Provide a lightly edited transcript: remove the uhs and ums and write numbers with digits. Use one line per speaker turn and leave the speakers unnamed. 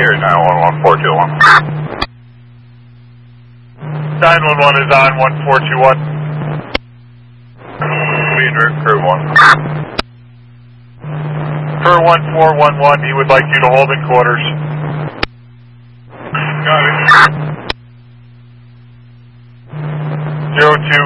here, 911-421.
911 is on 1421.
Leader, crew 1.
Per 1411, he would like you to hold in quarters.
Got it.
02